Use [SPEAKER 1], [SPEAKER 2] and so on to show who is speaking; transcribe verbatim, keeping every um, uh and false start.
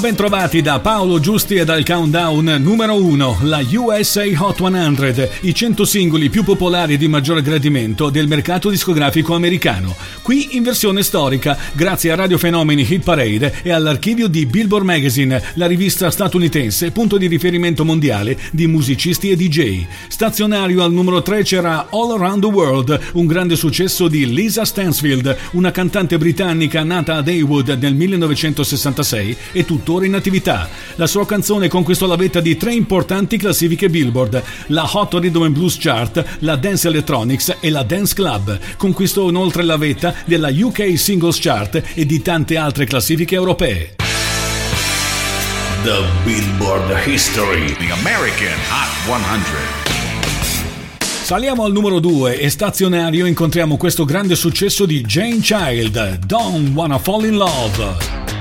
[SPEAKER 1] Bentrovati da Paolo Giusti e dal countdown numero uno, la U S A Hot cento, i cento singoli più popolari e di maggior gradimento del mercato discografico americano. Qui in versione storica, grazie a Radio Fenomeni Hit Parade e all'archivio di Billboard Magazine, la rivista statunitense, punto di riferimento mondiale di musicisti e D J. Stazionario al numero tre c'era All Around the World, un grande successo di Lisa Stansfield, una cantante britannica nata ad Haywood nel millenovecentosessantasei e tuttora in attività. La sua canzone conquistò la vetta di tre importanti classifiche Billboard, la Hot Rhythm and Blues Chart, la Dance Electronics e la Dance Club. Conquistò inoltre la vetta della U K Singles Chart e di tante altre classifiche europee.
[SPEAKER 2] The Billboard History, the American Hot cento.
[SPEAKER 1] Saliamo al numero due e stazionario incontriamo questo grande successo di Jane Child, Don't Wanna Fall in Love.